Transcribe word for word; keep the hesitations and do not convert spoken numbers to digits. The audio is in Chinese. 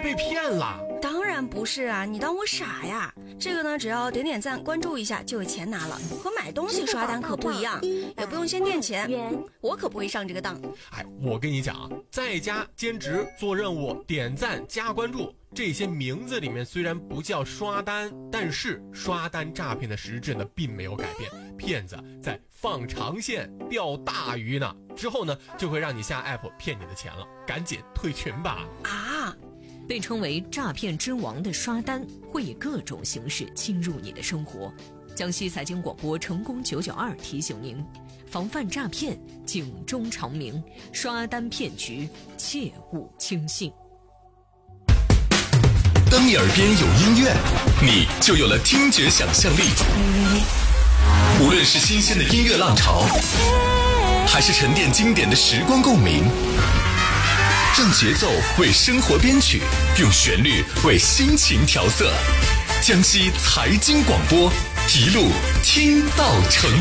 被骗了。 当然不是啊，你当我傻呀？这个呢，只要点点赞关注一下就有钱拿了，和买东西刷单可不一样，也不用先垫钱，我可不会上这个当。 哎，我跟你讲啊，在家兼职做任务点赞加关注，这些名字里面虽然不叫刷单，但是刷单诈骗的实质呢并没有改变，骗子在放长线钓大鱼呢，之后呢就会让你下 app 骗你的钱了，赶紧退群吧。 啊， 被称为诈骗之王的刷单会以各种形式侵入你的生活。江西财经广播成功九九二提醒您，防范诈骗警钟长鸣，刷单骗局切勿轻信。 当你耳边有音乐，你就有了听觉想象力。无论是新鲜的音乐浪潮，还是沉淀经典的时光共鸣，让节奏为生活编曲，用旋律为心情调色。江西财经广播，一路听到成